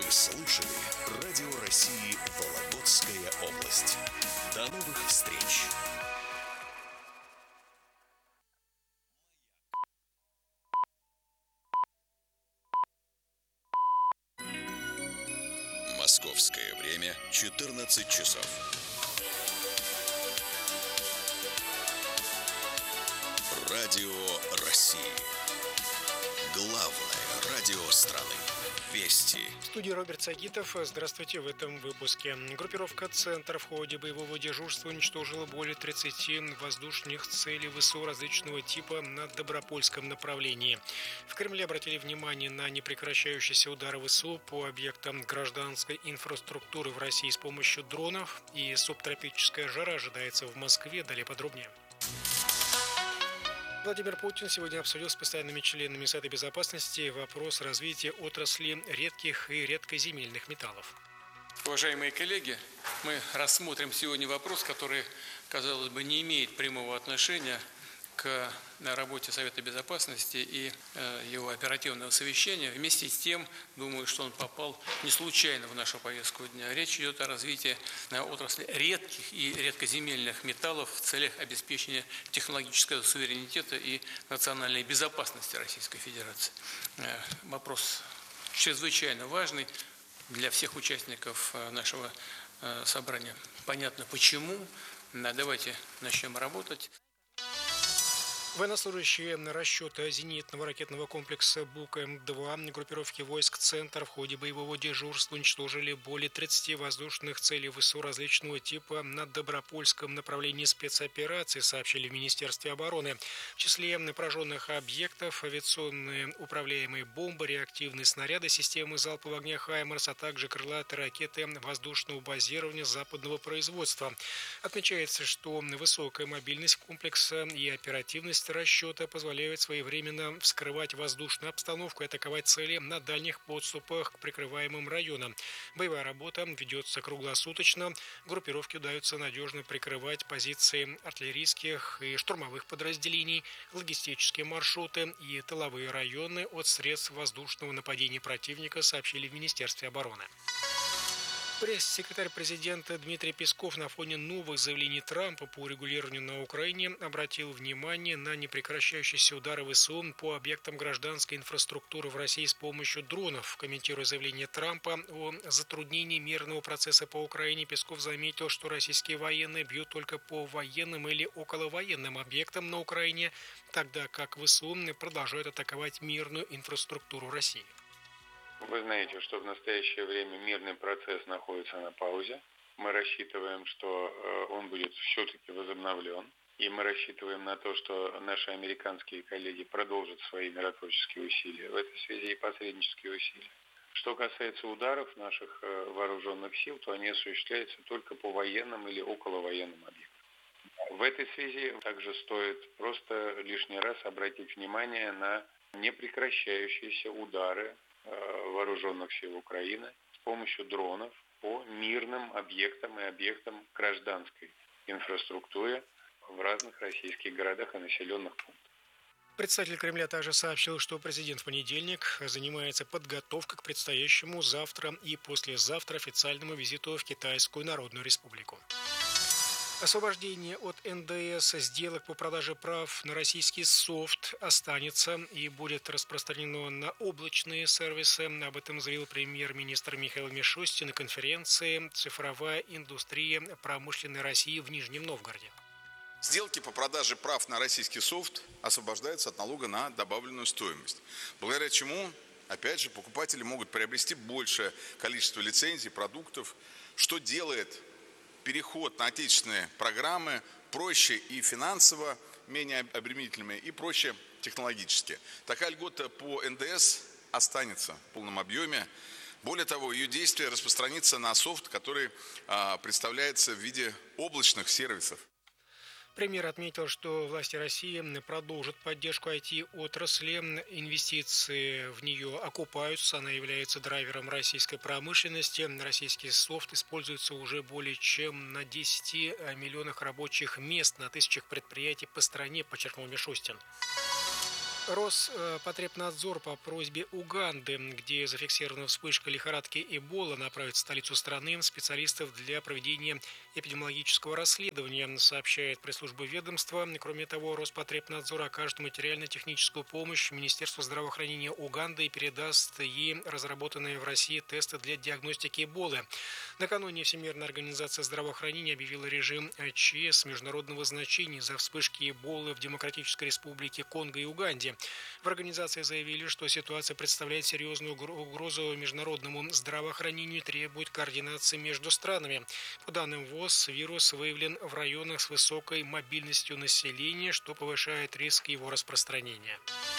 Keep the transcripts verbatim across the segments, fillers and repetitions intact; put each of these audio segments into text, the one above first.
слушали Радио России Вологодская область. До новых встреч! Московское время четырнадцать часов. Радио России. Главное радио страны. Вести. В студии Роберт Сагитов. Здравствуйте. В этом выпуске. Группировка «Центр» в ходе боевого дежурства уничтожила более тридцати воздушных целей ВСУ различного типа на Добропольском направлении. В Кремле обратили внимание на непрекращающиеся удары ВСУ по объектам гражданской инфраструктуры в России с помощью дронов. И субтропическая жара ожидается в Москве. Далее подробнее. Владимир Путин сегодня обсудил с постоянными членами Совета Безопасности вопрос развития отрасли редких и редкоземельных металлов. Уважаемые коллеги, мы рассмотрим сегодня вопрос, который, казалось бы, не имеет прямого отношения к работе Совета Безопасности и его оперативного совещания. Вместе с тем, думаю, что он попал не случайно в нашу повестку дня. Речь идет о развитии отрасли редких и редкоземельных металлов в целях обеспечения технологического суверенитета и национальной безопасности Российской Федерации. Вопрос чрезвычайно важный для всех участников нашего собрания. Понятно почему. Давайте начнем работать. Военнослужащие расчета зенитного ракетного комплекса БУК-М два группировки войск «Центр» в ходе боевого дежурства уничтожили более тридцати воздушных целей ВСУ различного типа на Добропольском направлении спецоперации, сообщили в Министерстве обороны. В числе пораженных объектов авиационные управляемые бомбы, реактивные снаряды, системы залпового огня «Хаймерс», а также крылатые ракеты воздушного базирования западного производства. Отмечается, что высокая мобильность комплекса и оперативность расчета позволяют своевременно вскрывать воздушную обстановку и атаковать цели на дальних подступах к прикрываемым районам. Боевая работа ведется круглосуточно. Группировке удается надежно прикрывать позиции артиллерийских и штурмовых подразделений, логистические маршруты и тыловые районы от средств воздушного нападения противника, сообщили в Министерстве обороны. Пресс-секретарь президента Дмитрий Песков на фоне новых заявлений Трампа по урегулированию на Украине обратил внимание на непрекращающиеся удары ВСУ по объектам гражданской инфраструктуры в России с помощью дронов. Комментируя заявление Трампа о затруднении мирного процесса по Украине, Песков заметил, что российские военные бьют только по военным или околовоенным объектам на Украине, тогда как ВСУ продолжают атаковать мирную инфраструктуру России. Вы знаете, что в настоящее время мирный процесс находится на паузе. Мы рассчитываем, что он будет все-таки возобновлен. И мы рассчитываем на то, что наши американские коллеги продолжат свои миротворческие усилия, в этой связи и посреднические усилия. Что касается ударов наших вооруженных сил, то они осуществляются только по военным или околовоенным объектам. В этой связи также стоит просто лишний раз обратить внимание на непрекращающиеся удары вооруженных сил Украины с помощью дронов по мирным объектам и объектам гражданской инфраструктуры в разных российских городах и населенных пунктах. Представитель Кремля также сообщил, что президент в понедельник занимается подготовкой к предстоящему завтра и послезавтра официальному визиту в Китайскую Народную Республику. Освобождение от эн дэ эс сделок по продаже прав на российский софт останется и будет распространено на облачные сервисы. Об этом заявил премьер-министр Михаил Мишустин на конференции «Цифровая индустрия промышленной России» в Нижнем Новгороде. Сделки по продаже прав на российский софт освобождаются от налога на добавленную стоимость, благодаря чему, опять же, покупатели могут приобрести большее количество лицензий, продуктов, что делает переход на отечественные программы проще и финансово, менее обременительными, и проще технологически. Такая льгота по эн дэ эс останется в полном объеме. Более того, ее действие распространится на софт, который а, представляется в виде облачных сервисов. Премьер отметил, что власти России продолжат поддержку ай ти-отрасли. Инвестиции в нее окупаются. Она является драйвером российской промышленности. Российский софт используется уже более чем на десяти миллионах рабочих мест на тысячах предприятий по стране, подчеркнул Мишустин. Роспотребнадзор по просьбе Уганды, где зафиксирована вспышка лихорадки Эбола, направит в столицу страны специалистов для проведения эпидемиологического расследования, сообщает пресс-служба ведомства. Кроме того, Роспотребнадзор окажет материально-техническую помощь Министерству здравоохранения Уганды и передаст ей разработанные в России тесты для диагностики Эболы. Накануне Всемирная организация здравоохранения объявила режим ЧС международного значения из-за вспышки Эболы в Демократической Республике Конго и Уганде. В организации заявили, что ситуация представляет серьезную угрозу международному здравоохранению и требует координации между странами. По данным ВОЗ, вирус выявлен в районах с высокой мобильностью населения, что повышает риск его распространения.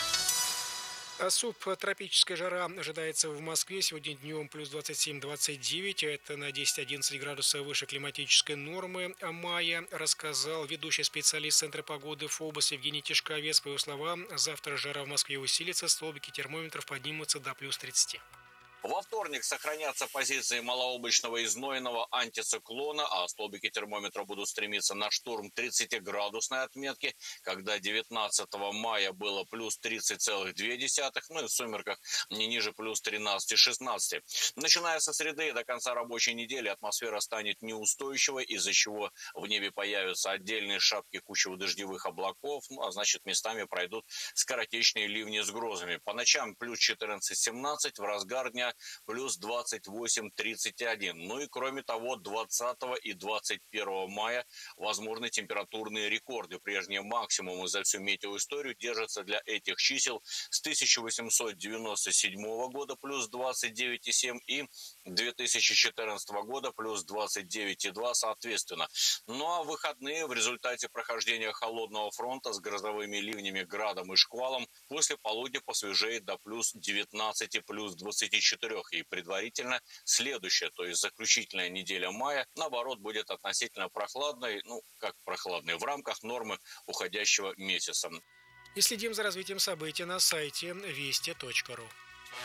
Субтропическая жара ожидается в Москве. Сегодня днем плюс двадцать семь - двадцать девять. Это на десять-одиннадцать градусов выше климатической нормы мая, рассказал ведущий специалист Центра погоды ФОБОС Евгений Тишковец. По его словам, завтра жара в Москве усилится, столбики термометров поднимутся до плюс тридцати. Во вторник сохранятся позиции малооблачного и знойного антициклона, а столбики термометра будут стремиться на штурм тридцатиградусной отметки, когда девятнадцатого мая было плюс тридцать целых две десятых, ну и в сумерках не ниже плюс тринадцати-шестнадцати. Начиная со среды до конца рабочей недели атмосфера станет неустойчивой, из-за чего в небе появятся отдельные шапки кучево-дождевых облаков, ну а значит местами пройдут скоротечные ливни с грозами. По ночам плюс четырнадцать-семнадцать, в разгар дня плюс двадцать восемь - тридцать один. Ну и кроме того, двадцатого и двадцать первого мая возможны температурные рекорды. Прежние максимумы за всю метеоисторию держатся для этих чисел с тысяча восемьсот девяносто седьмого года плюс двадцать девять и семь и две тысячи четырнадцатого года плюс двадцать девять и два соответственно. Ну а в выходные в результате прохождения холодного фронта с грозовыми ливнями, градом и шквалом после полудня посвежеет до плюс девятнадцати, плюс двадцати четырёх. И предварительно следующая, то есть заключительная неделя мая, наоборот, будет относительно прохладной, ну, как прохладной, в рамках нормы уходящего месяца. И следим за развитием событий на сайте вести точка ру.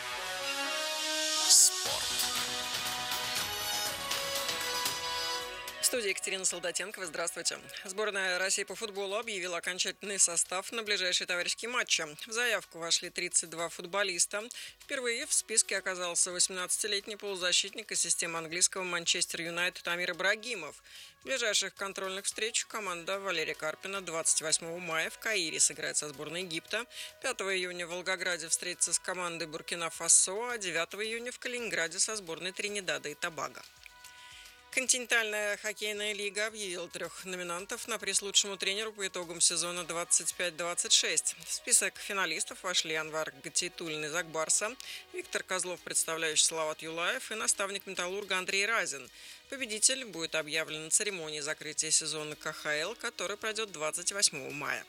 В студии Екатерина Солдатенкова. Здравствуйте. Сборная России по футболу объявила окончательный состав на ближайшие товарищеские матчи. В заявку вошли тридцать два футболиста. Впервые в списке оказался восемнадцатилетний полузащитник из системы английского Манчестер Юнайтед Амир Ибрагимов. В ближайших контрольных встречах команда Валерия Карпина двадцать восьмого мая в Каире сыграет со сборной Египта. пятого июня в Волгограде встретится с командой Буркина-Фасо, а девятого июня в Калининграде со сборной Тринидада и Тобаго. Континентальная хоккейная лига объявила трех номинантов на приз лучшему тренеру по итогам сезона двадцать пять двадцать шесть. В список финалистов вошли Анвар Гатитуллин из Акбарса, Виктор Козлов, представляющий Салават Юлаев, и наставник «Металлурга» Андрей Разин. Победитель будет объявлен на церемонии закрытия сезона ка ха эл, который пройдет двадцать восьмого мая.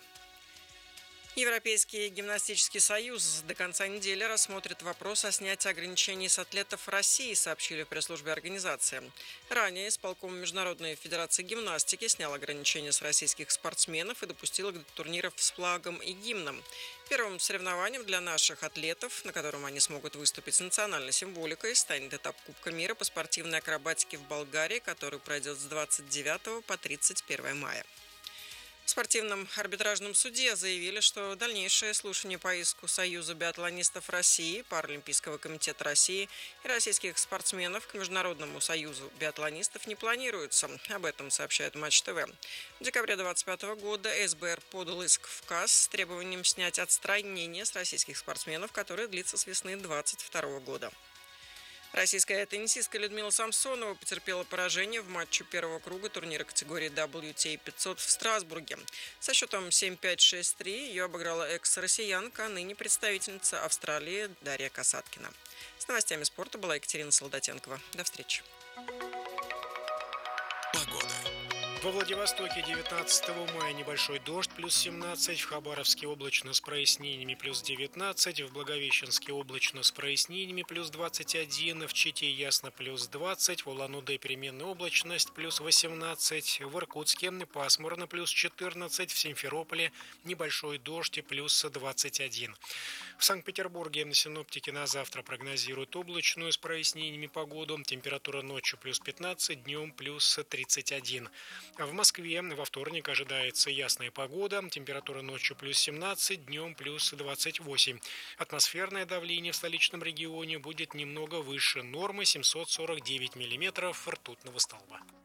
Европейский гимнастический союз до конца недели рассмотрит вопрос о снятии ограничений с атлетов России, сообщили в пресс-службе организации. Ранее исполком Международной федерации гимнастики снял ограничения с российских спортсменов и допустил их до турниров с флагом и гимном. Первым соревнованием для наших атлетов, на котором они смогут выступить с национальной символикой, станет этап Кубка мира по спортивной акробатике в Болгарии, который пройдет с двадцать девятого по тридцать первое мая. В спортивном арбитражном суде заявили, что дальнейшее слушание по иску Союза биатлонистов России, Паралимпийского комитета России и российских спортсменов к Международному союзу биатлонистов не планируется. Об этом сообщает Матч ТВ. В декабре двадцать пятого года эс бэ эр подал иск в КАС с требованием снять отстранение с российских спортсменов, которое длится с весны двадцать второго года. Российская теннисистка Людмила Самсонова потерпела поражение в матче первого круга турнира категории дабл ю ти эй пятьсот в Страсбурге. Со счетом семь пять шесть три ее обыграла экс-россиянка, ныне представительница Австралии Дарья Касаткина. С новостями спорта была Екатерина Солдатенкова. До встречи. Во Владивостоке девятнадцатого мая небольшой дождь, плюс семнадцать, в Хабаровске облачно с прояснениями, плюс девятнадцать, в Благовещенске облачно с прояснениями, плюс двадцать один, в Чите ясно, плюс двадцать, в Улан-Удэ переменная облачность, плюс восемнадцать, в Иркутске пасмурно, плюс четырнадцать, в Симферополе небольшой дождь, плюс двадцать один. В Санкт-Петербурге синоптики на завтра прогнозируют облачную с прояснениями погоду, температура ночью плюс пятнадцать, днем плюс тридцать один. В Москве во вторник ожидается ясная погода, температура ночью плюс семнадцать, днем плюс двадцать восемь. Атмосферное давление в столичном регионе будет немного выше нормы семьсот сорок девять миллиметров ртутного столба.